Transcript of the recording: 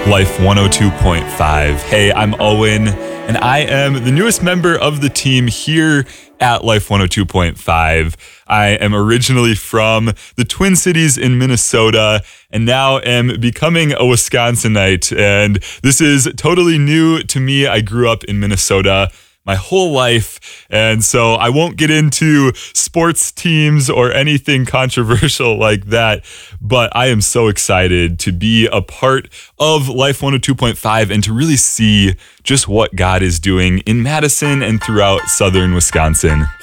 Life 102.5. Hey, I'm Owen, and I am the newest member of the team here at Life 102.5. I am originally from the Twin Cities in Minnesota, and now am becoming a Wisconsinite. And this is totally new to me. I grew up in Minnesota my whole life, and so I won't get into sports teams or anything controversial like that, but I am so excited to be a part of Life 102.5 and to really see just what God is doing in Madison and throughout southern Wisconsin.